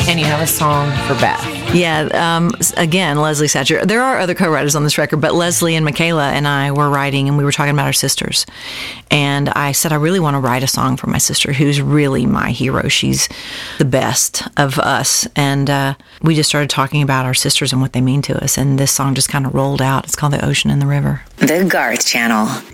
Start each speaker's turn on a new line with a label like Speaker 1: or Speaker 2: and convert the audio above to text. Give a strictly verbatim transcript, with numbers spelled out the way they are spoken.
Speaker 1: And you have a song for Beth.
Speaker 2: Yeah, um, again, Leslie Satcher. There are other co-writers on this record, but Leslie and Michaela and I were writing, and we were talking about our sisters. And I said, I really want to write a song for my sister, who's really my hero. She's the best of us. And uh, we just started talking about our sisters and what they mean to us. And this song just kind of rolled out. It's called The Ocean and the River.
Speaker 3: The Garth Channel.